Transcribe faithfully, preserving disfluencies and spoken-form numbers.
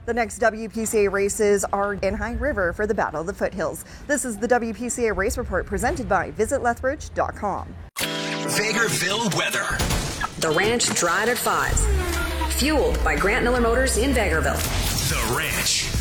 The next W P C A races are in High River for the Battle of the Foothills. This is the W P C A Race Report presented by visit lethbridge dot com. Vegreville weather. The Ranch dried at fives. Fueled by Grant Miller Motors in Vegreville. The Ranch.